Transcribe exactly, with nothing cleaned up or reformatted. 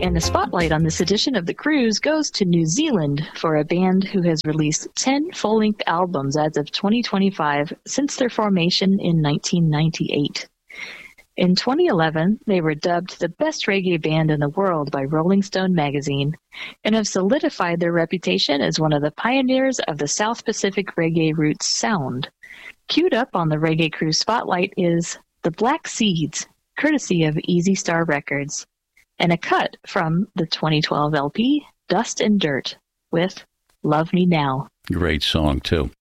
And the spotlight on this edition of The Cruise goes to New Zealand for a band who has released ten full-length albums as of twenty twenty-five since their formation in nineteen ninety-eight. In twenty eleven, they were dubbed the best reggae band in the world by Rolling Stone magazine and have solidified their reputation as one of the pioneers of the South Pacific reggae roots sound. Queued up on the Reggae Cruise Spotlight is The Black Seeds, courtesy of Easy Star Records, and a cut from the twenty twelve L P, Dust and Dirt, with Love Me Now. Great song, too.